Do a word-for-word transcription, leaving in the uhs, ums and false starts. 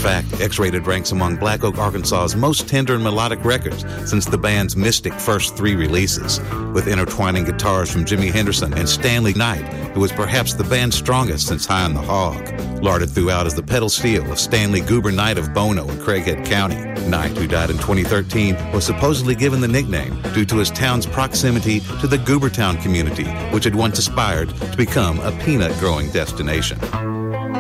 fact, X-Rated ranks among Black Oak, Arkansas's most tender and melodic records since the band's mystic first three releases, with intertwining guitars from Jimi Henderson and Stanley Knight, who was perhaps the band's strongest since High on the Hog. Larded throughout is the pedal steel of Stanley Goober Knight of Bono in Craighead County. Knight, who died in twenty thirteen, was supposedly given the nickname due to his town's proximity to the Goobertown community, which had once aspired to become a peanut-growing destination.